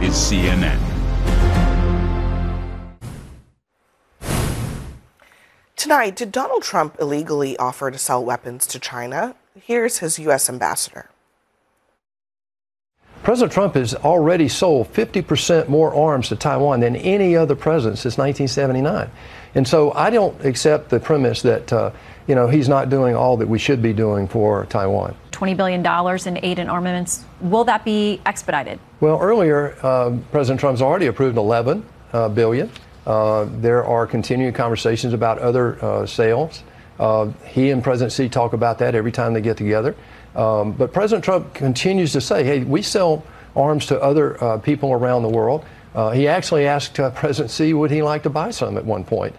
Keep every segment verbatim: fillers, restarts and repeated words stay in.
is C N N. Tonight, did Donald Trump illegally offer to sell weapons to China? Here's his U S ambassador. President Trump has already sold fifty percent more arms to Taiwan than any other president since nineteen seventy-nine. And so I don't accept the premise that, uh, you know, he's not doing all that we should be doing for Taiwan. twenty billion dollars in aid and armaments. Will that be expedited? Well, earlier, uh, President Trump's already approved eleven uh, billion. Uh, there are continuing conversations about other uh, sales. Uh, he and President Xi talk about that every time they get together. Um, but President Trump continues to say, hey, we sell arms to other uh, people around the world. Uh, he actually asked uh, President Xi, would he like to buy some at one point?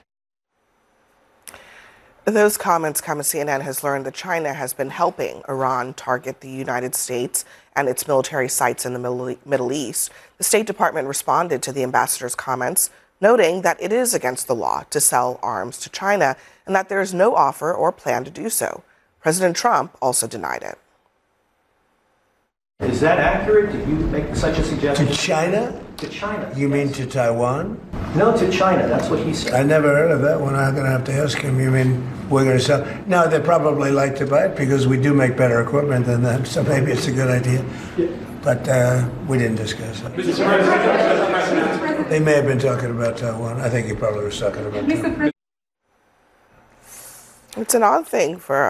Those comments come as C N N has learned that China has been helping Iran target the United States and its military sites in the Middle East. The State Department responded to the ambassador's comments, noting that it is against the law to sell arms to China and that there is no offer or plan to do so. President Trump also denied it. Is that accurate? Did you make such a suggestion? To China? To China. You mean yes. to Taiwan? No, to China. That's what he said. I never heard of that one. I'm going to have to ask him. You mean we're going to sell? No, they probably like to buy it because we do make better equipment than them, so maybe it's a good idea. Yeah. But uh, we didn't discuss it. Mister President. They may have been talking about Taiwan. I think he probably was talking about Taiwan. It's an odd thing for